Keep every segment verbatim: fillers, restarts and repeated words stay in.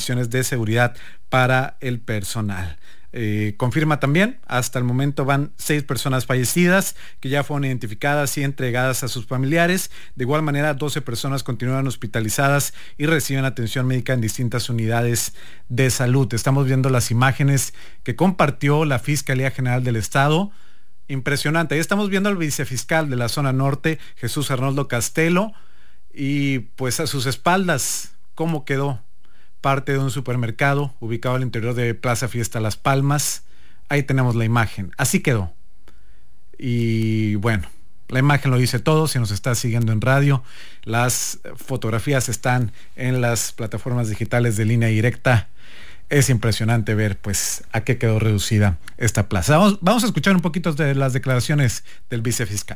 cuestiones de seguridad para el personal. Eh, confirma también, hasta el momento van seis personas fallecidas que ya fueron identificadas y entregadas a sus familiares. De igual manera, doce personas continúan hospitalizadas y reciben atención médica en distintas unidades de salud. Estamos viendo las imágenes que compartió la Fiscalía General del Estado. Impresionante. Ahí estamos viendo al vicefiscal de la zona norte, Jesús Arnoldo Castelo, y pues a sus espaldas, ¿cómo quedó? Parte de un supermercado ubicado al interior de Plaza Fiesta Las Palmas. Ahí tenemos la imagen, así quedó. Y bueno, la imagen lo dice todo. Si nos está siguiendo en radio, las fotografías están en las plataformas digitales de Línea Directa. Es impresionante ver pues a qué quedó reducida esta plaza. Vamos, vamos a escuchar un poquito de las declaraciones del vicefiscal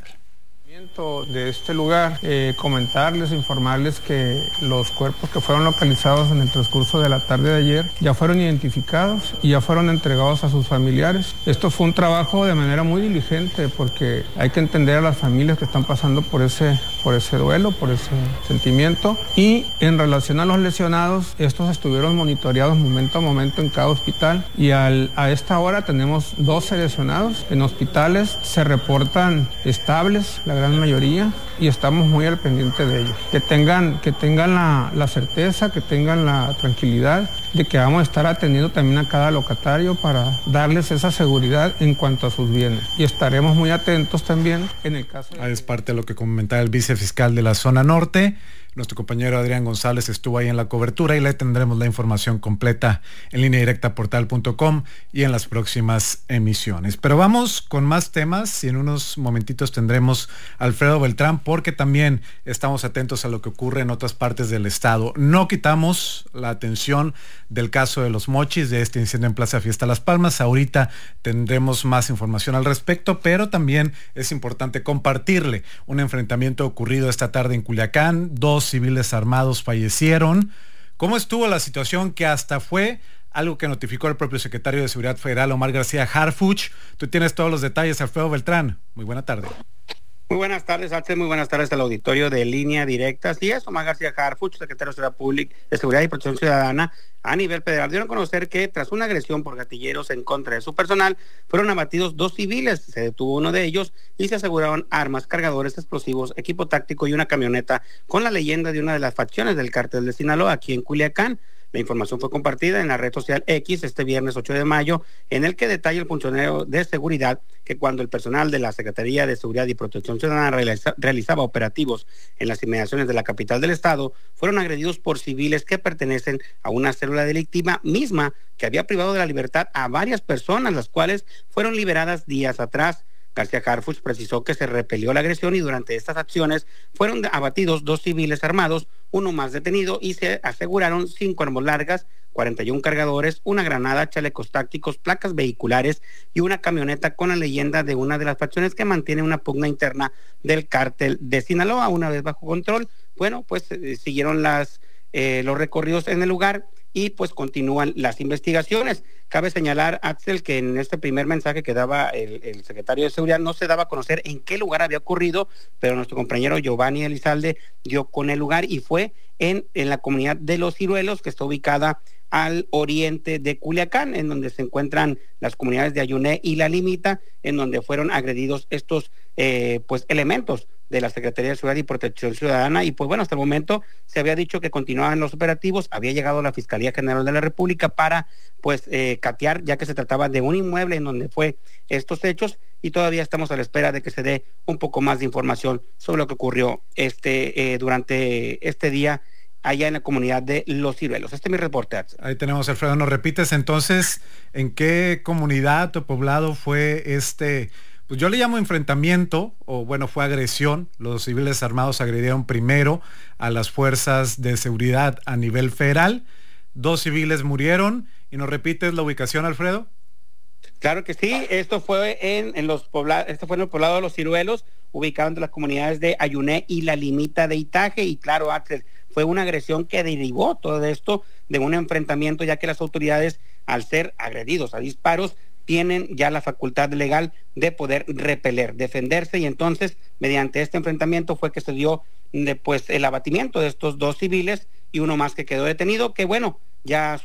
de este lugar, eh, comentarles, informarles que los cuerpos que fueron localizados en el transcurso de la tarde de ayer ya fueron identificados y ya fueron entregados a sus familiares. Esto fue un trabajo de manera muy diligente porque hay que entender a las familias que están pasando por ese, por ese duelo, por ese sentimiento, y en relación a los lesionados, estos estuvieron monitoreados momento a momento en cada hospital y al, a esta hora tenemos doce lesionados en hospitales, se reportan estables, la gran mayoría, y estamos muy al pendiente de ellos. Que tengan, que tengan la, la certeza, que tengan la tranquilidad de que vamos a estar atendiendo también a cada locatario para darles esa seguridad en cuanto a sus bienes. Y estaremos muy atentos también en el caso de... Ahí es parte de lo que comentaba el vicefiscal de la zona norte. Nuestro compañero Adrián González estuvo ahí en la cobertura y le tendremos la información completa en línea directa portal punto com y en las próximas emisiones. Pero vamos con más temas y en unos momentitos tendremos a Alfredo Beltrán porque también estamos atentos a lo que ocurre en otras partes del estado. No quitamos la atención del caso de los mochis, de este incendio en Plaza Fiesta Las Palmas. Ahorita tendremos más información al respecto, pero también es importante compartirle un enfrentamiento ocurrido esta tarde en Culiacán. Dos civiles armados fallecieron. ¿Cómo estuvo la situación? Que hasta fue algo que notificó el propio secretario de Seguridad Federal, Omar García Harfuch. Tú tienes todos los detalles, Alfredo Beltrán. Muy buena tarde. Muy buenas tardes, Axel. Muy buenas tardes al auditorio de Línea Directa. Así es, Omar García Harfuch, secretario de Seguridad Pública, de Seguridad y Protección Ciudadana a nivel federal, dieron a conocer que tras una agresión por gatilleros en contra de su personal, fueron abatidos dos civiles. Se detuvo uno de ellos y se aseguraron armas, cargadores, explosivos, equipo táctico y una camioneta con la leyenda de una de las facciones del cártel de Sinaloa aquí en Culiacán. La información fue compartida en la red social X este viernes ocho de mayo, en el que detalla el funcionario de seguridad que cuando el personal de la Secretaría de Seguridad y Protección Ciudadana realiza, realizaba operativos en las inmediaciones de la capital del estado, fueron agredidos por civiles que pertenecen a una célula delictiva misma que había privado de la libertad a varias personas, las cuales fueron liberadas días atrás. García Harfuch precisó que se repelió la agresión y durante estas acciones fueron abatidos dos civiles armados, uno más detenido, y se aseguraron cinco armas largas, cuarenta y uno cargadores, una granada, chalecos tácticos, placas vehiculares y una camioneta con la leyenda de una de las facciones que mantiene una pugna interna del cártel de Sinaloa. Una vez bajo control, bueno, pues eh, siguieron las eh, los recorridos en el lugar y pues continúan las investigaciones. Cabe señalar, Axel, que en este primer mensaje que daba el, el secretario de Seguridad no se daba a conocer en qué lugar había ocurrido, pero nuestro compañero Giovanni Elizalde dio con el lugar y fue en, en la comunidad de Los Ciruelos, que está ubicada al oriente de Culiacán, en donde se encuentran las comunidades de Ayuné y La Limita, en donde fueron agredidos estos eh, pues elementos de la Secretaría de Seguridad y Protección Ciudadana. Y pues bueno, hasta el momento se había dicho que continuaban los operativos, había llegado la Fiscalía General de la República para pues eh, catear, ya que se trataba de un inmueble en donde fue estos hechos, y todavía estamos a la espera de que se dé un poco más de información sobre lo que ocurrió este eh, durante este día allá en la comunidad de Los Ciruelos. Este es mi reporte. Ahí tenemos, Alfredo. ¿Nos repites entonces en qué comunidad o poblado fue este, pues yo le llamo enfrentamiento, o bueno, fue agresión? Los civiles armados agredieron primero a las fuerzas de seguridad a nivel federal, dos civiles murieron. ¿Y nos repites la ubicación, Alfredo? Claro que sí, esto fue en, en los poblados, esto fue en el poblado de Los Ciruelos, ubicado entre las comunidades de Ayuné y La Limita de Itaje. Y claro, Axel, fue una agresión que derivó todo esto de un enfrentamiento, ya que las autoridades, al ser agredidos a disparos, tienen ya la facultad legal de poder repeler, defenderse, y entonces, mediante este enfrentamiento fue que se dio pues el abatimiento de estos dos civiles y uno más que quedó detenido, que bueno, ya